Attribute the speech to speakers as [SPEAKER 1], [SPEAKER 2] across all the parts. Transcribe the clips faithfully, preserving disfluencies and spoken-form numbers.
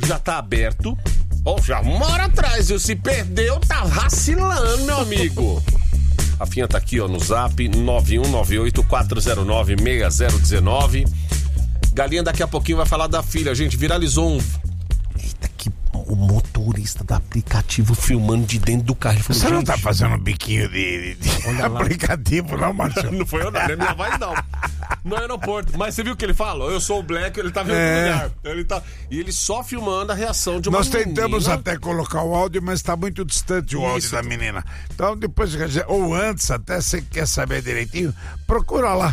[SPEAKER 1] já tá aberto. Ó, oh, já uma hora atrás, viu? Se perdeu, tá vacilando, meu amigo. Rafinha tá aqui, ó, no zap, nove um nove oito quatro zero nove seis zero um nove. Galinha daqui a pouquinho vai falar da filha, gente. Viralizou um... Eita, que... O motorista do aplicativo filmando de dentro do carro. Falou,
[SPEAKER 2] você
[SPEAKER 1] gente,
[SPEAKER 2] não tá fazendo um biquinho de, de, de aplicativo, não, Márcio?
[SPEAKER 1] Não foi eu, não. Não é minha voz, não. No aeroporto. Mas você viu o que ele fala? Eu sou o Black, ele tá vendo
[SPEAKER 2] É.
[SPEAKER 1] outro lugar. Ele tá... E ele só filmando a reação de uma
[SPEAKER 2] Nós
[SPEAKER 1] menina.
[SPEAKER 2] tentamos até colocar o áudio, mas está muito distante o áudio
[SPEAKER 1] Isso.
[SPEAKER 2] da menina. Então, depois, ou antes, até você quer saber direitinho, procura lá.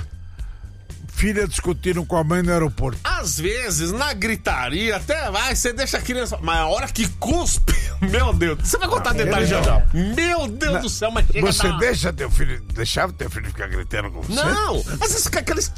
[SPEAKER 2] Filha discutindo com a mãe no aeroporto.
[SPEAKER 1] Às vezes, na gritaria, até vai, você deixa a criança... Mas a hora que cuspe, meu Deus, você vai contar
[SPEAKER 2] Não,
[SPEAKER 1] detalhes já
[SPEAKER 2] ele
[SPEAKER 1] já. Meu Deus
[SPEAKER 2] Na-
[SPEAKER 1] do céu, mas chega
[SPEAKER 2] Você
[SPEAKER 1] a dar-
[SPEAKER 2] deixa teu filho, deixava teu filho ficar gritando com você?
[SPEAKER 1] Não, às vezes fica aqueles...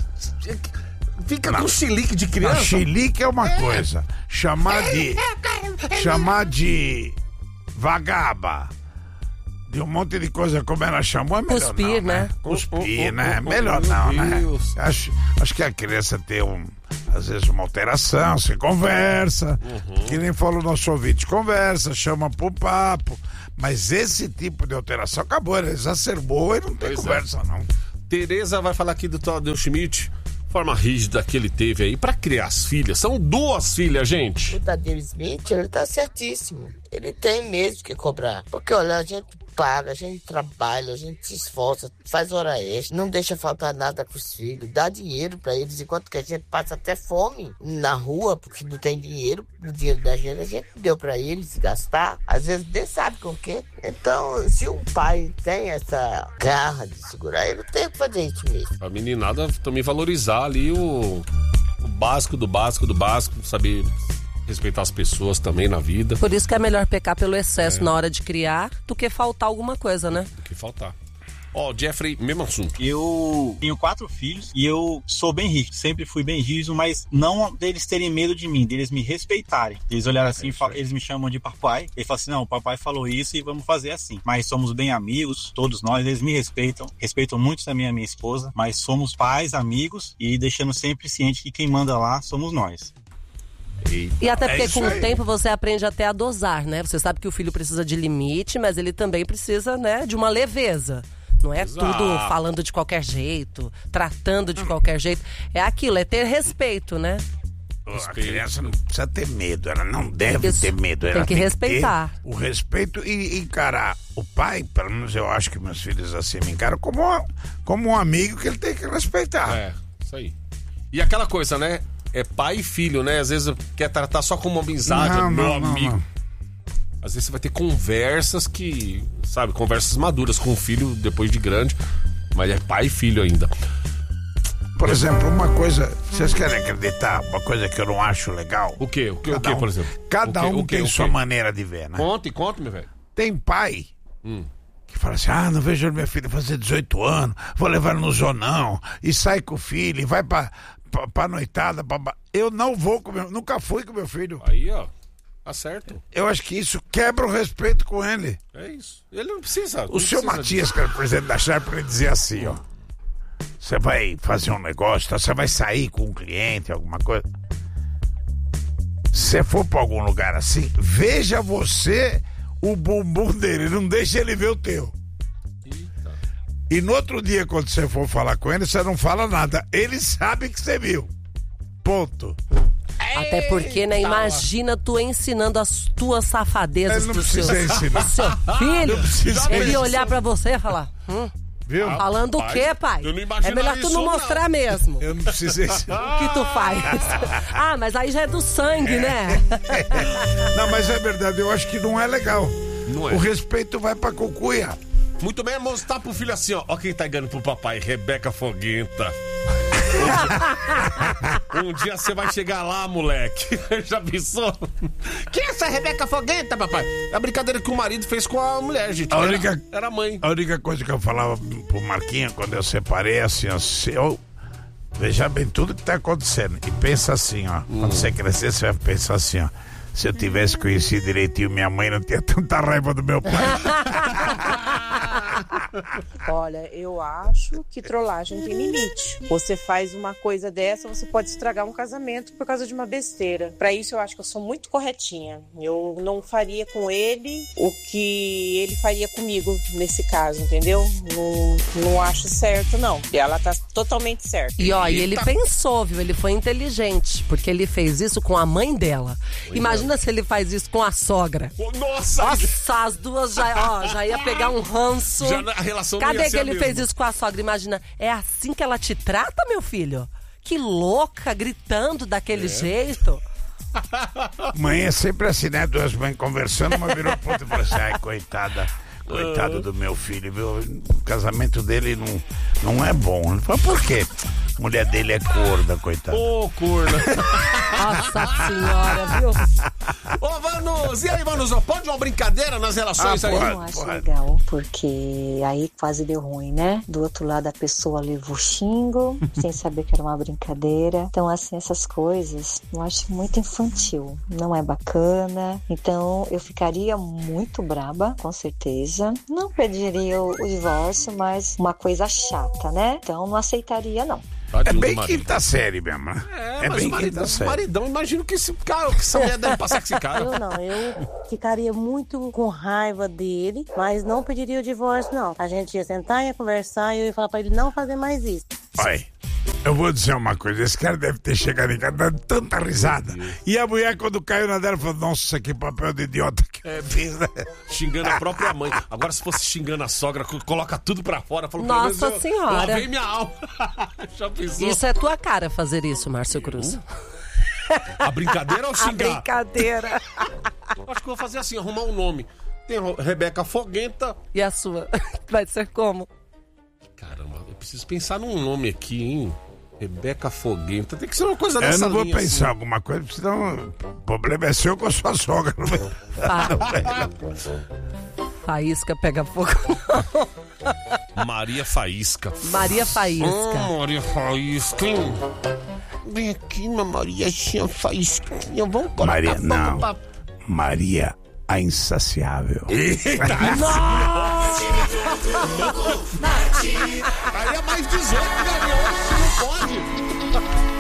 [SPEAKER 1] Fica
[SPEAKER 2] Não.
[SPEAKER 1] com chilique de
[SPEAKER 2] A
[SPEAKER 1] criança.
[SPEAKER 2] chilique é uma
[SPEAKER 1] É.
[SPEAKER 2] coisa. Chamar de... chamar de... vagaba. De um monte de coisa como ela chamou, é melhor
[SPEAKER 3] Cuspir,
[SPEAKER 2] não,
[SPEAKER 3] né?
[SPEAKER 2] Cuspir,
[SPEAKER 1] Oh, oh,
[SPEAKER 2] né?
[SPEAKER 1] oh, oh,
[SPEAKER 2] Melhor
[SPEAKER 1] meu
[SPEAKER 2] não, né?
[SPEAKER 1] Deus.
[SPEAKER 2] Acho, acho que a criança tem um... às vezes uma alteração, se conversa,
[SPEAKER 1] Uhum.
[SPEAKER 2] que nem falou o nosso ouvinte, conversa, chama pro papo, mas esse tipo de alteração acabou, ele exacerbou e não tem
[SPEAKER 1] Pois é.
[SPEAKER 2] conversa não.
[SPEAKER 1] Tereza vai falar aqui do Tadeu Schmidt. Forma rígida que ele teve aí pra criar as filhas. São duas filhas, gente.
[SPEAKER 4] O Tadeu Schmidt, ele tá certíssimo. Ele tem mesmo que cobrar. Porque, olha, a gente paga, a gente trabalha, a gente se esforça, faz hora extra, não deixa faltar nada pros filhos, dá dinheiro pra eles, enquanto que a gente passa até fome na rua, porque não tem dinheiro, o dinheiro da gente a gente deu pra eles gastar, às vezes nem sabe com o quê. Então, se um pai tem essa garra de segurar, ele tem que fazer isso mesmo.
[SPEAKER 1] A meninada também valorizar ali o, o básico do básico do básico, saber respeitar as pessoas também na vida,
[SPEAKER 3] Por isso que é melhor pecar pelo excesso na hora de criar do que faltar alguma coisa, né?
[SPEAKER 1] do que faltar. Ó, Jeffrey, mesmo assunto.
[SPEAKER 5] Eu tenho quatro filhos e eu sou bem rígido, sempre fui bem rígido, mas não deles terem medo de mim, deles me respeitarem. Eles olharam assim, fal- eles me chamam de papai, eles falam assim, não, o papai falou isso e vamos fazer assim. Mas somos bem amigos, todos nós, eles me respeitam, respeitam muito também a minha esposa, mas somos pais, amigos e deixando sempre ciente que quem manda lá somos nós.
[SPEAKER 3] E até
[SPEAKER 2] É
[SPEAKER 3] porque
[SPEAKER 2] isso
[SPEAKER 3] com
[SPEAKER 2] aí.
[SPEAKER 3] o tempo você aprende até a dosar, né? Você sabe que o filho precisa de limite, mas ele também precisa, né, de uma leveza. Não é
[SPEAKER 1] Exato.
[SPEAKER 3] tudo falando de qualquer jeito, tratando de qualquer jeito. É aquilo, é ter respeito, né?
[SPEAKER 2] A criança não precisa ter medo, ela não deve
[SPEAKER 3] Isso.
[SPEAKER 2] ter medo.
[SPEAKER 3] Tem
[SPEAKER 2] Ela
[SPEAKER 3] que
[SPEAKER 2] tem
[SPEAKER 3] respeitar.
[SPEAKER 2] ter o respeito e encarar o pai, pelo menos eu acho que meus filhos assim me encaram como, como um amigo que ele tem que respeitar.
[SPEAKER 1] É, isso aí. E aquela coisa, né? É pai e filho, né? Às vezes quer tratar só como uma amizade,
[SPEAKER 2] Não,
[SPEAKER 1] meu
[SPEAKER 2] não, não,
[SPEAKER 1] amigo.
[SPEAKER 2] não.
[SPEAKER 1] Às vezes você vai ter conversas que, sabe, conversas maduras com o filho depois de grande, mas é pai e filho ainda.
[SPEAKER 2] Por exemplo, uma coisa, vocês querem acreditar, uma coisa que eu não acho legal?
[SPEAKER 1] O quê? O quê, o
[SPEAKER 2] Cada
[SPEAKER 1] quê
[SPEAKER 2] um-
[SPEAKER 1] por exemplo?
[SPEAKER 2] Cada
[SPEAKER 1] O quê?
[SPEAKER 2] um
[SPEAKER 1] O quê?
[SPEAKER 2] tem
[SPEAKER 1] O
[SPEAKER 2] sua
[SPEAKER 1] quê?
[SPEAKER 2] maneira de ver, né?
[SPEAKER 1] Conte, conte, meu velho.
[SPEAKER 2] Tem pai
[SPEAKER 1] Hum.
[SPEAKER 2] que fala assim, ah, não vejo minha filha fazer dezoito anos, vou levar ela no zonão, e sai com o filho, e vai pra, pra, pra noitada, pra... ba- eu não vou com meu, nunca fui com meu filho.
[SPEAKER 1] Aí, ó, tá certo.
[SPEAKER 2] Eu acho que isso quebra o respeito com ele.
[SPEAKER 1] É isso. Ele não precisa.
[SPEAKER 2] O seu Matias, que era o presidente da Sharp, ele dizia assim, ó, você vai fazer um negócio, tá? Você vai sair com um cliente, alguma coisa. Se você for pra algum lugar assim, veja você o bumbum dele, não deixa ele ver o teu.
[SPEAKER 1] Eita.
[SPEAKER 2] E no outro dia, quando você for falar com ele, você não fala nada. Ele sabe que você viu. Ponto.
[SPEAKER 3] Até porque, né, imagina tu ensinando as tuas safadezas
[SPEAKER 2] Ele não
[SPEAKER 3] pro seu,
[SPEAKER 2] precisa ensinar.
[SPEAKER 3] pro seu filho.
[SPEAKER 2] Não precisa
[SPEAKER 3] Ele
[SPEAKER 2] ensinar.
[SPEAKER 3] olhar pra você e falar, hum,
[SPEAKER 2] Viu?
[SPEAKER 3] falando o
[SPEAKER 1] Rapaz,
[SPEAKER 3] quê, pai?
[SPEAKER 1] eu não imagino
[SPEAKER 3] É melhor tu
[SPEAKER 1] isso,
[SPEAKER 3] não
[SPEAKER 1] não.
[SPEAKER 3] mostrar mesmo
[SPEAKER 2] Eu não preciso ensinar.
[SPEAKER 3] o que tu faz. Ah, mas aí já é do sangue, né?
[SPEAKER 2] Não, mas é verdade, eu acho que não é legal.
[SPEAKER 1] Não é.
[SPEAKER 2] O respeito vai pra cucuia.
[SPEAKER 1] Muito bem, mostrar pro filho assim, ó. Ó quem tá ganhando pro papai, Rebeca Foguenta. Um dia você vai chegar lá, moleque. Já pensou? Quem é essa Rebeca Foguenta, papai? É a brincadeira que o marido fez com a mulher, gente.
[SPEAKER 2] A
[SPEAKER 1] Era-
[SPEAKER 2] única-
[SPEAKER 1] Era a mãe.
[SPEAKER 2] A única coisa que eu falava pro Marquinhos quando eu separei, assim, ó, se eu veja bem tudo que tá acontecendo e pensa assim, ó,
[SPEAKER 1] Hum.
[SPEAKER 2] quando você crescer, você vai pensar assim, ó, se eu tivesse conhecido direitinho minha mãe, não tinha tanta raiva do meu pai.
[SPEAKER 6] Olha, eu acho que trollagem tem limite. Você faz uma coisa dessa, você pode estragar um casamento por causa de uma besteira. Pra isso, eu acho que eu sou muito corretinha. Eu não faria com ele o que ele faria comigo nesse caso, entendeu? Não, não acho certo, não. E ela tá totalmente certa.
[SPEAKER 3] E ó, e ele pensou, viu? Ele foi inteligente, porque ele fez isso com a mãe dela. Pois Imagina é. se ele faz isso com a sogra.
[SPEAKER 1] Nossa!
[SPEAKER 3] Nossa, as duas já, ó, já ia pegar um ranço.
[SPEAKER 1] Já a relação
[SPEAKER 3] Cadê
[SPEAKER 1] não ia
[SPEAKER 3] que ele
[SPEAKER 1] mesma.
[SPEAKER 3] fez isso com a sogra? Imagina, é assim que ela te trata, meu filho? Que louca, gritando daquele é. jeito.
[SPEAKER 2] Mãe é sempre assim, né? Duas mães conversando, uma virou ponto e falou assim, ai, coitada. Coitado do meu filho, viu? O casamento dele não, não é bom. Ele falou, por quê? A mulher dele é corda, coitado.
[SPEAKER 1] Ô, oh, corda.
[SPEAKER 3] Nossa senhora, viu?
[SPEAKER 1] Ô, oh, Vanus, e aí, Vanus? Pode uma brincadeira nas relações ah, aí?
[SPEAKER 7] Eu não acho pode. legal, porque aí quase deu ruim, né? Do outro lado a pessoa levou xingo, sem saber que era uma brincadeira. Então, assim, essas coisas eu acho muito infantil. Não é bacana. Então, eu ficaria muito braba, com certeza. Não pediria o divórcio, mas uma coisa chata, né? Então não aceitaria, não.
[SPEAKER 2] É bem quinta série mesmo.
[SPEAKER 1] É,
[SPEAKER 2] é
[SPEAKER 1] mas
[SPEAKER 2] bem
[SPEAKER 1] o maridão,
[SPEAKER 2] quinta série.
[SPEAKER 1] maridão, imagino que esse cara, que essa mulher deve passar com esse cara.
[SPEAKER 6] Eu não, eu ficaria muito com raiva dele, mas não pediria o divórcio, não. A gente ia sentar, ia conversar e eu ia falar pra ele não fazer mais isso.
[SPEAKER 2] Pai, eu vou dizer uma coisa, esse cara deve ter chegado em casa dando tanta risada. E a mulher, quando caiu na dela, falou, nossa, que papel de idiota que eu fiz, né?
[SPEAKER 1] Xingando a própria mãe. Agora, se fosse xingando a sogra, coloca tudo pra fora. Fala,
[SPEAKER 3] nossa
[SPEAKER 1] eu,
[SPEAKER 3] senhora.
[SPEAKER 1] Lavei minha alma. Já pensou?
[SPEAKER 3] Isso é tua cara fazer isso, Márcio Cruz.
[SPEAKER 1] Uh. A brincadeira ou xingar?
[SPEAKER 3] A brincadeira.
[SPEAKER 1] Acho que vou fazer assim, arrumar um nome. Tem Rebeca Foguenta.
[SPEAKER 3] E a sua? Vai ser como?
[SPEAKER 1] Caramba, eu preciso pensar num nome aqui, hein? Rebeca Foguenta. Tem que ser uma coisa dessa linha.
[SPEAKER 2] Eu não vou
[SPEAKER 1] linha,
[SPEAKER 2] pensar
[SPEAKER 1] assim.
[SPEAKER 2] alguma coisa, senão o problema é seu com a sua sogra.
[SPEAKER 3] Faísca pega fogo.
[SPEAKER 1] Maria Faísca.
[SPEAKER 3] Maria Faísca.
[SPEAKER 1] Oh, Maria Faísca, hein? Vem aqui, minha Mariazinha Faísquinha. Vamos colocar
[SPEAKER 2] Maria,
[SPEAKER 1] fogo
[SPEAKER 2] não.
[SPEAKER 1] Pra...
[SPEAKER 2] Maria a Insaciável.
[SPEAKER 1] Eita!
[SPEAKER 3] Nossa!
[SPEAKER 1] Aí é mais dezoito, né? Não pode.